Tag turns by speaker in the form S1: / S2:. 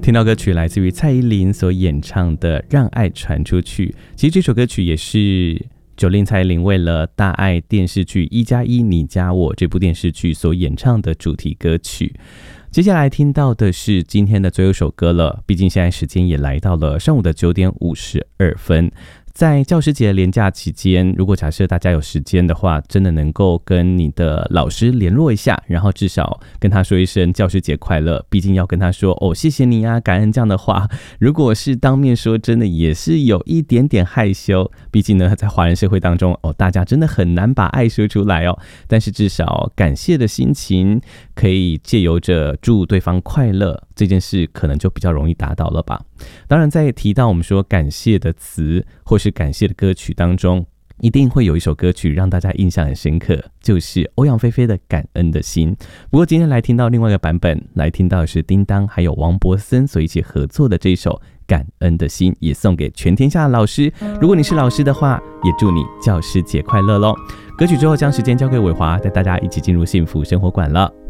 S1: 听到歌曲来自于蔡依林所演唱的《让爱传出去》，其实这首歌曲也是90蔡依林为了大爱电视剧《1+1你加我》这部电视剧所演唱的主题歌曲。接下来听到的是今天的最后一首歌了，毕竟现在时间也来到了上午的9点52分。在教师节连假期间，如果假设大家有时间的话，真的能够跟你的老师联络一下，然后至少跟他说一声教师节快乐，毕竟要跟他说谢谢你啊，感恩这样的话，如果是当面说，真的也是有一点点害羞，毕竟呢在华人社会当中大家真的很难把爱说出来但是至少感谢的心情可以借由着祝对方快乐这件事，可能就比较容易达到了吧。当然在提到我们说感谢的词或是感谢的歌曲当中，一定会有一首歌曲让大家印象很深刻，就是欧阳菲菲的《感恩的心》。不过今天来听到另外一个版本，来听到的是叮当还有王柏森所一起合作的这一首《感恩的心》，也送给全天下的老师。如果你是老师的话，也祝你教师节快乐咯。歌曲之后将时间交给伟华，带大家一起进入幸福生活馆了。